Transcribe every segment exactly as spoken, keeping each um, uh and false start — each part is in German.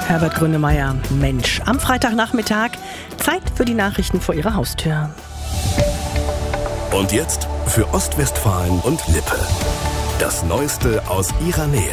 Herbert Grönemeyer, Mensch. Am Freitagnachmittag Zeit für die Nachrichten vor Ihrer Haustür. Und jetzt für Ostwestfalen und Lippe. Das Neueste aus Ihrer Nähe.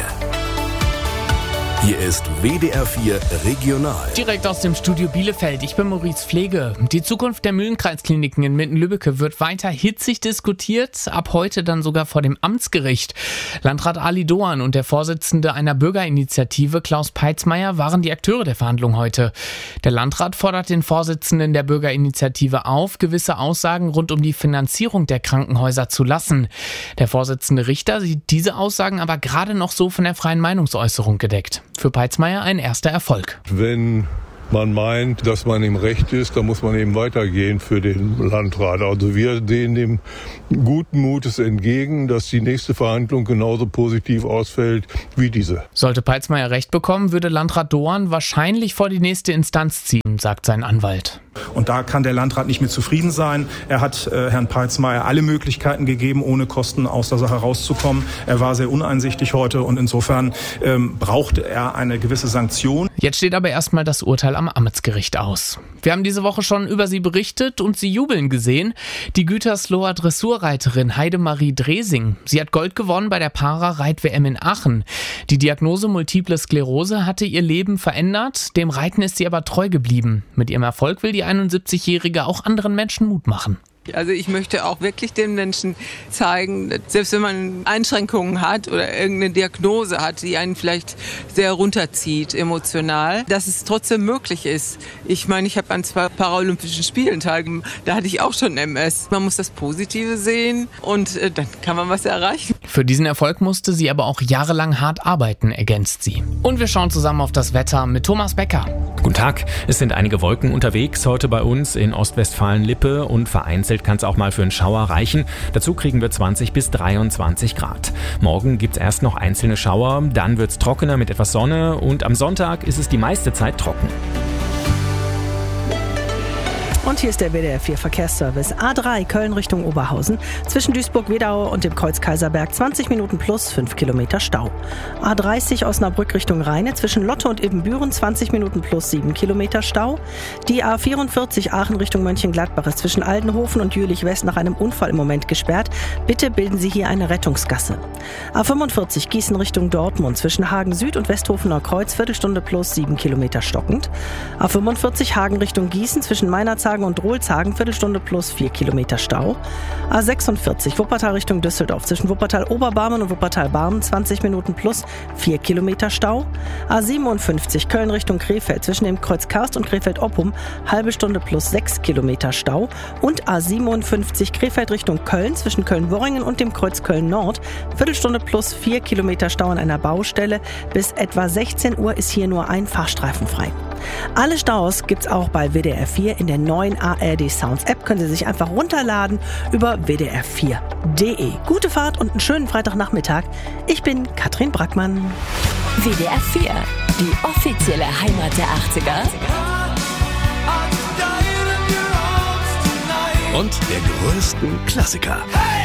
Hier ist W D R vier Regional. Direkt aus dem Studio Bielefeld. Ich bin Maurice Pflege. Die Zukunft der Mühlenkreiskliniken in Mitten-Lübbecke wird weiter hitzig diskutiert. Ab heute dann sogar vor dem Amtsgericht. Landrat Ali Doan und der Vorsitzende einer Bürgerinitiative Klaus Peitzmeier waren die Akteure der Verhandlung heute. Der Landrat fordert den Vorsitzenden der Bürgerinitiative auf, gewisse Aussagen rund um die Finanzierung der Krankenhäuser zu lassen. Der Vorsitzende Richter sieht diese Aussagen aber gerade noch so von der freien Meinungsäußerung gedeckt. Für Peitzmeier ein erster Erfolg. Wenn man meint, dass man im Recht ist, dann muss man eben weitergehen für den Landrat. Also wir sehen dem guten Mutes entgegen, dass die nächste Verhandlung genauso positiv ausfällt wie diese. Sollte Peitzmeier recht bekommen, würde Landrat Doan wahrscheinlich vor die nächste Instanz ziehen, sagt sein Anwalt. Und da kann der Landrat nicht mit zufrieden sein. Er hat äh, Herrn Peitzmeier alle Möglichkeiten gegeben, ohne Kosten aus der Sache rauszukommen. Er war sehr uneinsichtig heute und insofern ähm, brauchte er eine gewisse Sanktion. Jetzt steht aber erstmal das Urteil am Amtsgericht aus. Wir haben diese Woche schon über sie berichtet und sie jubeln gesehen. Die Gütersloher Dressurreiterin Heidemarie Dresing. Sie hat Gold gewonnen bei der Para-Reit-W M in Aachen. Die Diagnose Multiple Sklerose hatte ihr Leben verändert. Dem Reiten ist sie aber treu geblieben. Mit ihrem Erfolg will die einundsiebzigjährige auch anderen Menschen Mut machen. Also ich möchte auch wirklich den Menschen zeigen, selbst wenn man Einschränkungen hat oder irgendeine Diagnose hat, die einen vielleicht sehr runterzieht emotional, dass es trotzdem möglich ist. Ich meine, ich habe an zwei Paralympischen Spielen teilgenommen, da hatte ich auch schon M S. Man muss das Positive sehen und äh, dann kann man was erreichen. Für diesen Erfolg musste sie aber auch jahrelang hart arbeiten, ergänzt sie. Und wir schauen zusammen auf das Wetter mit Thomas Becker. Guten Tag, es sind einige Wolken unterwegs heute bei uns in Ostwestfalen-Lippe und vereinzelt kann es auch mal für einen Schauer reichen. Dazu kriegen wir zwanzig bis dreiundzwanzig Grad. Morgen gibt es erst noch einzelne Schauer, dann wird es trockener mit etwas Sonne und am Sonntag ist es die meiste Zeit trocken. Und hier ist der W D R vier Verkehrsservice. A drei Köln Richtung Oberhausen. Zwischen Duisburg-Wedau und dem Kreuz Kaiserberg zwanzig Minuten plus fünf Kilometer Stau. A dreißig Osnabrück Richtung Rheine. Zwischen Lotte und Ibbenbüren zwanzig Minuten plus sieben Kilometer Stau. Die A vierundvierzig Aachen Richtung Mönchengladbach ist zwischen Aldenhofen und Jülich-West nach einem Unfall im Moment gesperrt. Bitte bilden Sie hier eine Rettungsgasse. A fünfundvierzig Gießen Richtung Dortmund. Zwischen Hagen Süd und Westhofener Kreuz Viertelstunde plus sieben Kilometer stockend. A fünfundvierzig Hagen Richtung Gießen zwischen Meinerzhagen und Rohlshagen, Viertelstunde plus vier Kilometer Stau. A sechsundvierzig Wuppertal Richtung Düsseldorf, zwischen Wuppertal-Oberbarmen und Wuppertal-Barmen, zwanzig Minuten plus vier Kilometer Stau. A siebenundfünfzig Köln Richtung Krefeld, zwischen dem Kreuz Karst und Krefeld-Oppum, halbe Stunde plus sechs Kilometer Stau. Und A siebenundfünfzig Krefeld Richtung Köln, zwischen Köln-Worringen und dem Kreuz Köln-Nord, Viertelstunde plus vier Kilometer Stau an einer Baustelle. Bis etwa sechzehn Uhr ist hier nur ein Fahrstreifen frei. Alle Staus gibt's auch bei W D R vier in der neuen A R D Sounds App. Können Sie sich einfach runterladen über w d r vier punkt d e. Gute Fahrt und einen schönen Freitagnachmittag. Ich bin Katrin Brackmann. W D R vier, die offizielle Heimat der achtziger. Und der größten Klassiker.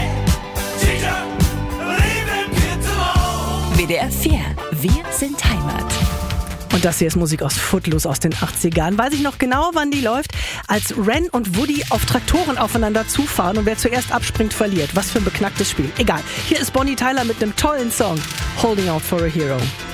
W D R vier, wir sind Heimat. Und das hier ist Musik aus Footloose aus den achtzigern. Weiß ich noch genau, wann die läuft? Als Ren und Woody auf Traktoren aufeinander zufahren und wer zuerst abspringt, verliert. Was für ein beknacktes Spiel. Egal. Hier ist Bonnie Tyler mit einem tollen Song. Holding Out for a Hero.